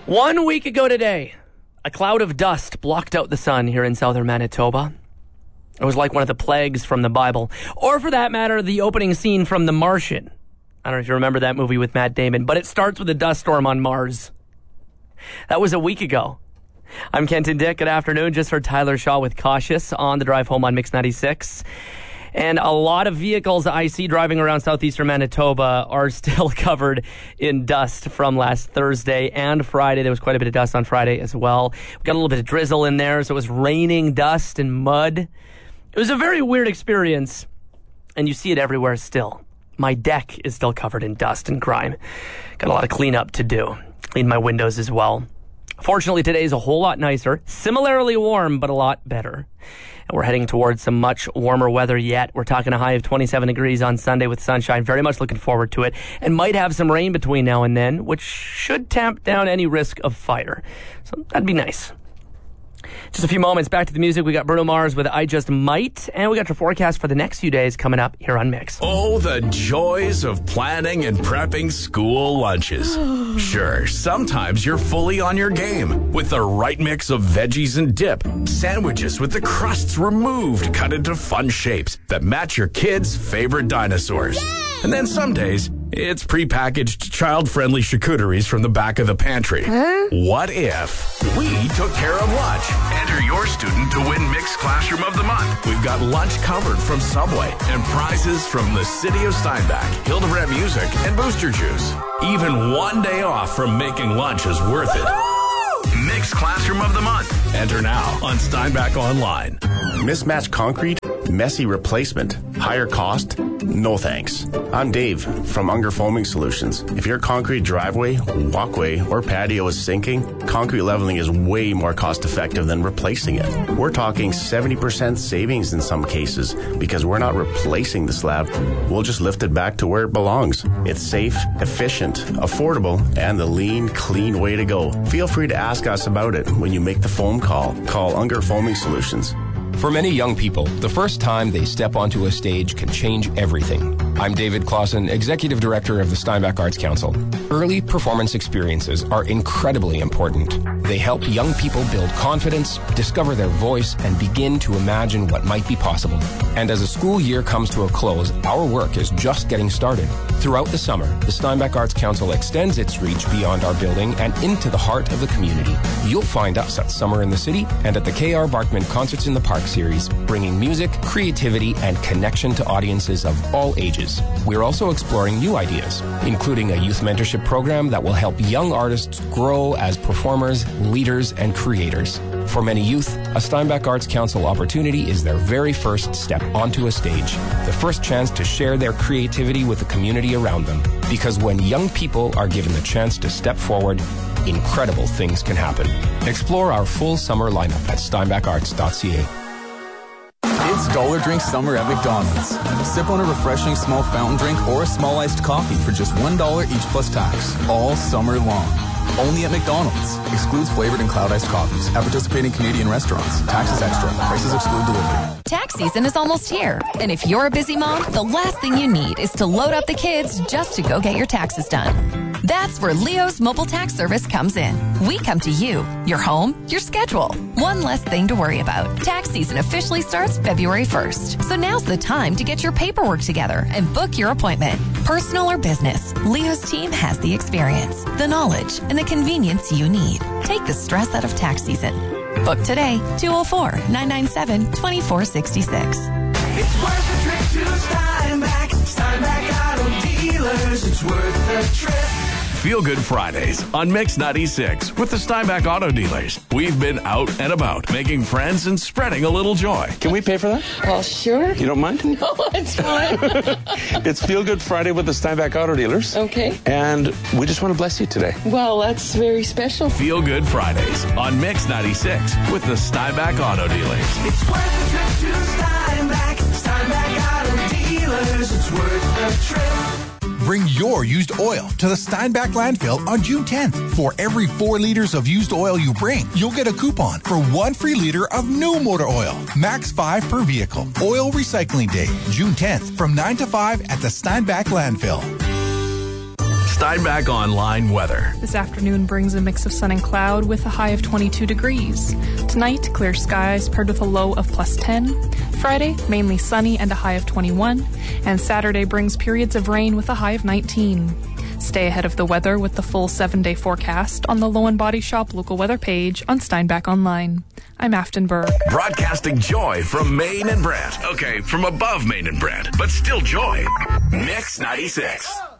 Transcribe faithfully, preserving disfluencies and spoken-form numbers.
One week ago today, a cloud of dust blocked out the sun here in southern Manitoba. It was like one of the plagues from the Bible, or for that matter, the opening scene from The Martian. I don't know if you remember that movie with Matt Damon, but it starts with a dust storm on Mars. That was a week ago. I'm Kenton Dick. Good afternoon. Just heard Tyler Shaw with Cautious on the drive home on Mix ninety-six. And a lot of vehicles I see driving around southeastern Manitoba are still covered in dust from last Thursday and Friday. There was quite a bit of dust on Friday as well. We got a little bit of drizzle in there, so it was raining dust and mud. It was a very weird experience, and you see it everywhere still. My deck is still covered in dust and grime. Got a lot of cleanup to do. Clean my windows as well. Fortunately, today is a whole lot nicer. Similarly warm, but a lot better. And we're heading towards some much warmer weather yet. We're talking a high of twenty-seven degrees on Sunday with sunshine. Very much looking forward to it. And might have some rain between now and then, which should tamp down any risk of fire. So that'd be nice. Just a few moments back to the music. We got Bruno Mars with I Just Might, and we got your forecast for the next few days coming up here on Mix. Oh, the joys of planning and prepping school lunches. Sure, sometimes you're fully on your game with the right mix of veggies and dip, sandwiches with the crusts removed, cut into fun shapes that match your kids' favorite dinosaurs. Yay! And then some days, it's prepackaged child-friendly charcuteries from the back of the pantry. Huh? What if we took care of lunch? Enter your student to win Mixed Classroom of the Month. We've got lunch covered from Subway and prizes from the City of Steinbach, Hildebrandt Music, and Booster Juice. Even one day off from making lunch is worth it. Mixed Classroom of the Month. Enter now on Steinbach Online. Mismatched concrete? Messy replacement? Higher cost? No thanks. I'm Dave from Unger Foaming Solutions. If your concrete driveway, walkway, or patio is sinking, concrete leveling is way more cost effective than replacing it. We're talking seventy percent savings in some cases because we're not replacing the slab. We'll just lift it back to where it belongs. It's safe, efficient, affordable, and the lean, clean way to go. Feel free to ask us about it when you make the phone call. Call Unger Foaming Solutions. For many young people, the first time they step onto a stage can change everything. I'm David Clausen, Executive Director of the Steinbach Arts Council. Early performance experiences are incredibly important. They help young people build confidence, discover their voice, and begin to imagine what might be possible. And as the school year comes to a close, our work is just getting started. Throughout the summer, the Steinbach Arts Council extends its reach beyond our building and into the heart of the community. You'll find us at Summer in the City and at the K R. Barkman Concerts in the Park series, bringing music, creativity, and connection to audiences of all ages. We're also exploring new ideas, including a youth mentorship program that will help young artists grow as performers, leaders, and creators. For many youth, a Steinbach Arts Council opportunity is their very first step onto a stage, the first chance to share their creativity with the community around them. Because when young people are given the chance to step forward, incredible things can happen. Explore our full summer lineup at steinbach arts dot c a. It's Dollar Drink Summer at McDonald's. Sip on a refreshing small fountain drink or a small iced coffee for just one dollar each plus tax, all summer long. Only at McDonald's. Excludes flavored and cloud iced coffees. At participating Canadian restaurants. Taxes extra. Prices exclude delivery. Tax season is almost here. And if you're a busy mom, the last thing you need is to load up the kids just to go get your taxes done. That's where Leo's Mobile Tax Service comes in. We come to you, your home, your schedule. One less thing to worry about. Tax season officially starts February first. So now's the time to get your paperwork together and book your appointment. Personal or business, Leo's team has the experience, the knowledge, and the convenience you need. Take the stress out of tax season. Book today, two oh four, nine nine seven, two four six six. It's worth a trip to Steinbach. Steinbach Auto Dealers. It's worth a trip. Feel Good Fridays on Mix ninety-six with the Steinbach Auto Dealers. We've been out and about, making friends and spreading a little joy. Can we pay for that? Well, sure. You don't mind? No, it's fine. It's Feel Good Friday with the Steinbach Auto Dealers. Okay. And we just want to bless you today. Well, that's very special. Feel Good Fridays on Mix ninety-six with the Steinbach Auto Dealers. It's worth a trip to Steinbach. Steinbach Auto Dealers. It's worth a trip. Bring your used oil to the Steinbach landfill on June tenth. For every four liters of used oil you bring, you'll get a coupon for one free liter of new motor oil. Max five per vehicle. Oil Recycling Day, June tenth from nine to five at the Steinbach landfill. Steinbach Online weather. This afternoon brings a mix of sun and cloud with a high of twenty-two degrees. Tonight, clear skies paired with a low of plus ten. Friday, mainly sunny and a high of twenty-one. And Saturday brings periods of rain with a high of nineteen. Stay ahead of the weather with the full seven-day forecast on the Low and Body Shop local weather page on Steinbach Online. I'm Afton Burke. Broadcasting joy from Maine and Brant. Okay, from above Maine and Brant, but still joy. Mix ninety-six.